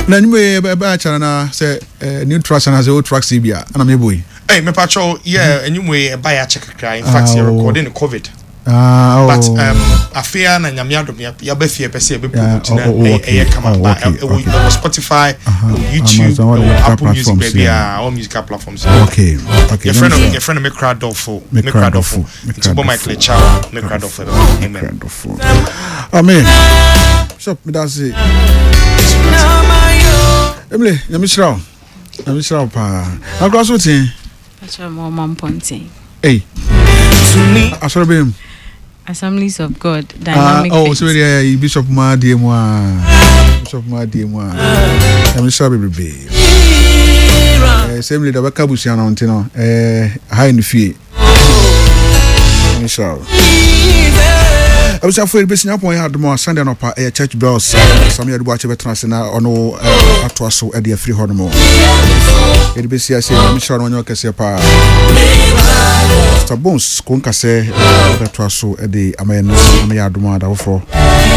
na nyume ba chana say new tracks and as old tracks bia na me boy me pacho anyway buy a check cry in fact you're recording the COVID but afia na nyamiado ya be fie pese be promote na come on Spotify YouTube Apple Music baby all musical platforms okay your friend me crowd dofu to bo Michael Chow me crowd dofu amen so me that's it Emily nyamishrao pa akwa so tin acha mo mamponte hey asorobem Assemblies of God dynamic so yeah Bishop Madiemwa nyamishrao bebe assembly da bakabusia na ontino ha in fie nyamishrao abisa for besi nyapon ya admo Sunday no pa church bells some ya dubo ache betrance na ono atoaso e de free hono mo e besi ase nyamishrao no nyokese pa Mr. Bones kon kase atoaso e de amaya admo adawofo